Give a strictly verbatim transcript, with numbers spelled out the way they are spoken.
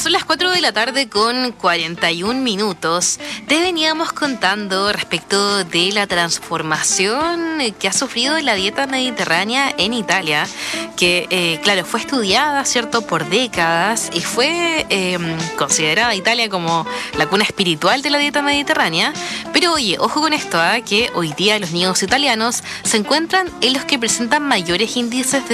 son las cuatro de la tarde con cuarenta y un minutos. Te veníamos contando respecto de la transformación que ha sufrido la dieta mediterránea en Italia, que, eh, claro, fue estudiada, ¿cierto?, por décadas y fue eh, considerada Italia como la cuna espiritual de la dieta mediterránea. Pero oye, ojo con esto, ¿eh? Que hoy día los niños italianos se encuentran en los que presentan mayores índices de